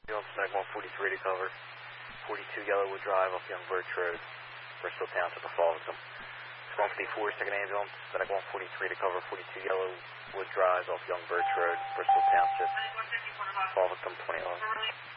Medic 143 to cover. 42 Yellowwood Drive off Young Birch Road, Bristol Township of Fall Victim. 154, second ambulance, Medic 143 to cover. 42 Yellowwood Drive off Young Birch Road, Bristol Township. Fall Victim 2011.